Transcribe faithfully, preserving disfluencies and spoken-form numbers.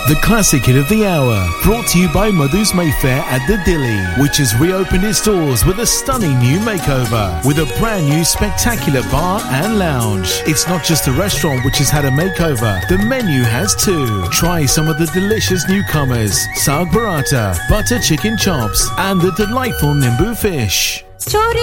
The classic hit of the hour, brought to you by Madhu's Mayfair at the Dilly, which has reopened its doors with a stunning new makeover, with a brand new spectacular bar and lounge. It's not just a restaurant which has had a makeover, the menu has too. Try some of the delicious newcomers, Saag Burrata, butter chicken chops, and the delightful Nimbu fish. Story